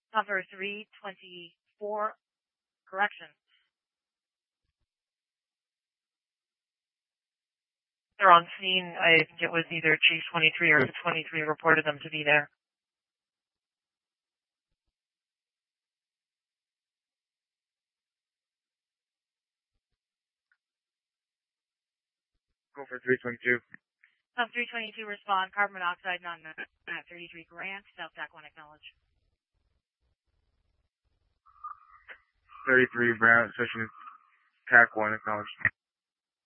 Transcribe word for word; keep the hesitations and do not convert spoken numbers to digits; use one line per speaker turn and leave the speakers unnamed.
Cover three twenty-four, correction. They're on scene. I think it was either Chief twenty-three or twenty-three reported them to be there.
Go for three twenty-two.
Um, three twenty-two respond, carbon monoxide, non at thirty-three Grant, South T A C one acknowledge.
thirty-three Brown, session T A C one acknowledged.